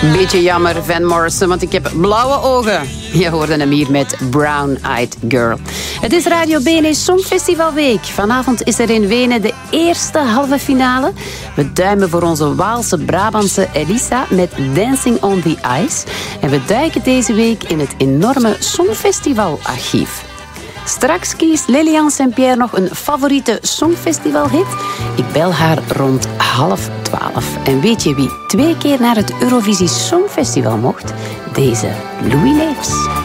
Beetje jammer, Van Morrison, want ik heb blauwe ogen. Je hoorde hem hier met Brown Eyed Girl. Het is Radio BNE Songfestivalweek. Vanavond is er in Wenen de eerste halve finale. We duimen voor onze Waalse Brabantse Elisa met Dancing on the Ice. En we duiken deze week in het enorme Songfestivalarchief. Straks kiest Lilian Saint-Pierre nog een favoriete Songfestivalhit. Ik bel haar rond 11:30. En weet je wie 2 keer naar het Eurovisie Songfestival mocht? Deze Louis Neefs.